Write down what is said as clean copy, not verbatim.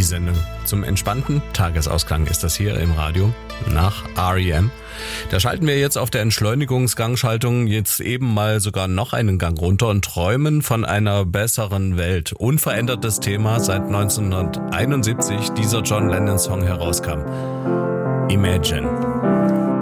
Sendung zum entspannten Tagesausklang ist das hier im Radio nach R.E.M. Da schalten wir jetzt auf der Entschleunigungsgangschaltung jetzt eben mal sogar noch einen Gang runter und träumen von einer besseren Welt. Unverändertes Thema seit 1971 dieser John Lennon Song herauskam. Imagine.